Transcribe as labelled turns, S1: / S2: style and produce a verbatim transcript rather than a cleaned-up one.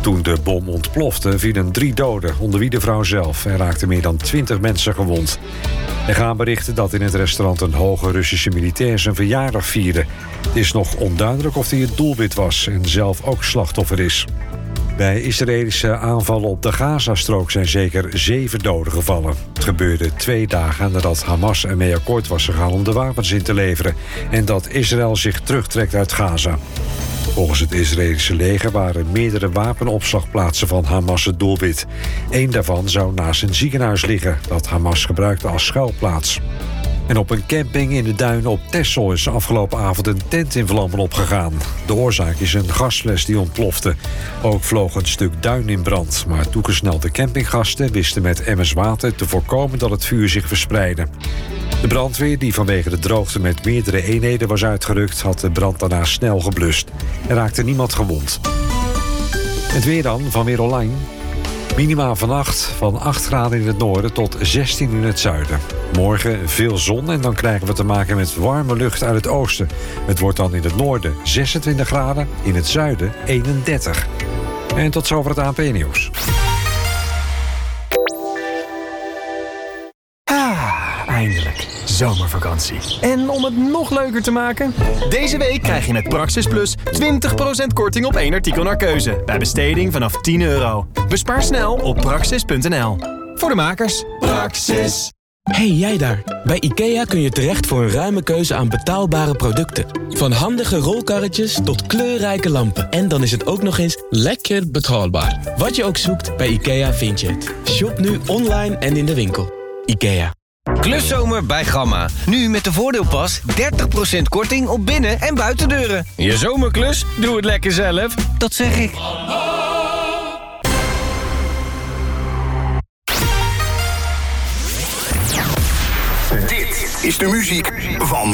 S1: Toen de bom ontplofte vielen drie doden, onder wie de vrouw zelf, en raakten meer dan twintig mensen gewond. Er gaan berichten dat in het restaurant een hoge Russische militair zijn verjaardag vierde. Het is nog onduidelijk of hij het doelwit was en zelf ook slachtoffer is. Bij Israëlische aanvallen op de Gazastrook zijn zeker zeven doden gevallen. Het gebeurde twee dagen nadat Hamas ermee akkoord was gegaan om de wapens in te leveren en dat Israël zich terugtrekt uit Gaza. Volgens het Israëlische leger waren meerdere wapenopslagplaatsen van Hamas het doelwit. Eén daarvan zou naast een ziekenhuis liggen dat Hamas gebruikte als schuilplaats. En op een camping in de duinen op Texel is afgelopen avond een tent in vlammen opgegaan. De oorzaak is een gasfles die ontplofte. Ook vloog een stuk duin in brand. Maar toegesnelde campinggasten wisten met emmers water te voorkomen dat het vuur zich verspreidde. De brandweer, die vanwege de droogte met meerdere eenheden was uitgerukt, had de brand daarna snel geblust. Er raakte niemand gewond. Het weer dan, van Weer Online. Minima vannacht van acht graden in het noorden tot zestien in het zuiden. Morgen veel zon en dan krijgen we te maken met warme lucht uit het oosten. Het wordt dan in het noorden zesentwintig graden, in het zuiden eenendertig. En tot zover het A N P-nieuws.
S2: Ah, eindelijk. Zomervakantie. En om het nog leuker te maken, deze week krijg je met Praxis Plus twintig procent korting op één artikel naar keuze. Bij besteding vanaf tien euro. Bespaar snel op praxis punt n l. Voor de makers. Praxis.
S3: Hey jij daar, bij IKEA kun je terecht voor een ruime keuze aan betaalbare producten. Van handige rolkarretjes tot kleurrijke lampen. En dan is het ook nog eens lekker betaalbaar. Wat je ook zoekt, bij IKEA vind je het. Shop nu online en in de winkel. IKEA.
S4: Kluszomer bij Gamma. Nu met de voordeelpas dertig procent korting op binnen- en buitendeuren. Je zomerklus? Doe het lekker zelf. Dat zeg ik.
S5: Dit is de muziek van